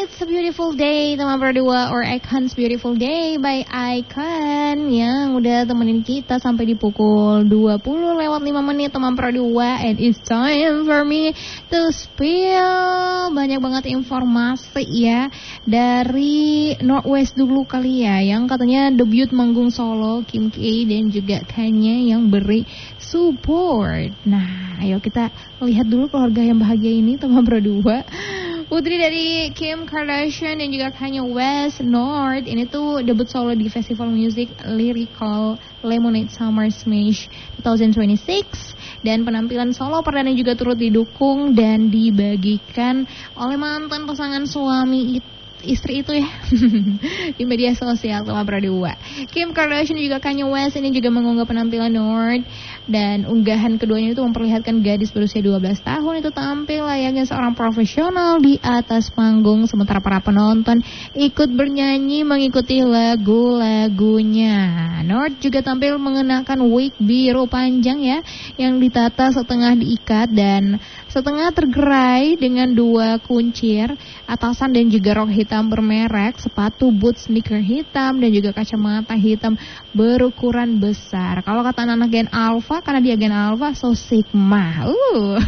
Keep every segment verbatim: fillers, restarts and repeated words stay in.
It's a Beautiful Day teman berdua, or Icon's Beautiful Day by Icon yang udah temenin kita sampai di pukul dua puluh lewat lima menit teman berdua. And it's time for me to spill banyak banget informasi ya dari Northwest dulu kali ya, yang katanya debut manggung solo Kim K dan juga Kanye yang beri support. Nah, ayo kita lihat dulu keluarga yang bahagia ini teman berdua. Putri dari Kim Kardashian dan juga Kanye West, North, ini tuh debut solo di Festival Music Lyrical Lemonade Summer Smash dua ribu dua puluh enam, dan penampilan solo perdana juga turut didukung dan dibagikan oleh mantan pasangan suami itu istri itu ya di media sosial teman berdua. Kim Kardashian juga Kanye West ini juga mengunggah penampilan North, dan unggahan keduanya itu memperlihatkan gadis berusia dua belas tahun itu tampil layaknya seorang profesional di atas panggung, sementara para penonton ikut bernyanyi mengikuti lagu-lagunya. North juga tampil mengenakan wig biru panjang ya yang ditata setengah diikat dan setengah tergerai dengan dua kuncir atasan dan juga rok hitam bermerek, sepatu boot sneaker hitam dan juga kacamata hitam berukuran besar. Kalau kata anak gen alpha, karena dia gen alpha, so sigma. Uh.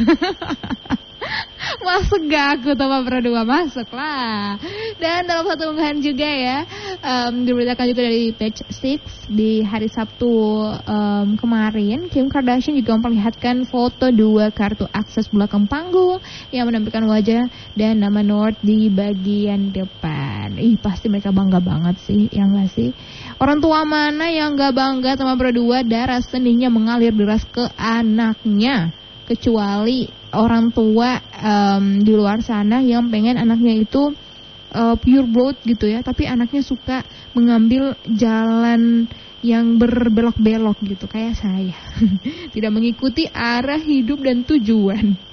Masuk gak aku teman berdua? Masuk lah. Dan dalam satu unggahan juga ya, um, diberitakan juga dari page enam di hari Sabtu um, kemarin, Kim Kardashian juga memperlihatkan foto dua kartu akses belakang panggung yang menampilkan wajah dan nama North di bagian depan. Ih, pasti mereka bangga banget sih, ya gak sih? Orang tua mana yang gak bangga teman berdua darah seninya mengalir deras ke anaknya, kecuali orang tua um, di luar sana yang pengen anaknya itu uh, pure blood gitu ya, tapi anaknya suka mengambil jalan yang berbelok-belok gitu kayak saya tidak mengikuti arah hidup dan tujuan.